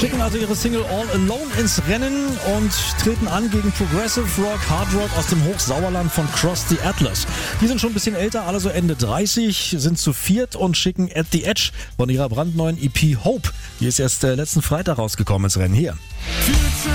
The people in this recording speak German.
Schicken also ihre Single All Alone ins Rennen und treten an gegen Progressive Rock, Hard Rock aus dem Hochsauerland von Cross the Atlas. Die sind schon ein bisschen älter, alle so Ende 30, sind zu viert und schicken At the Edge von ihrer brandneuen EP Hope. Die ist erst letzten Freitag rausgekommen ins Rennen hier.